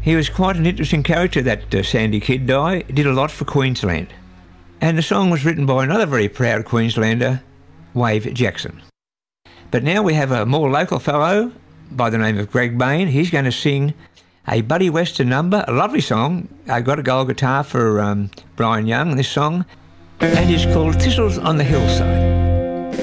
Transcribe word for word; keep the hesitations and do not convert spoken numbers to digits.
He was quite an interesting character, that uh, Sandy Kidd Dye. He did a lot for Queensland. And the song was written by another very proud Queenslander, Wave Jackson. But now we have a more local fellow by the name of Greg Bain. He's going to sing a Buddy Western number, a lovely song. I got a gold guitar for um, Brian Young, this song, and it's called Thistles on the Hillside.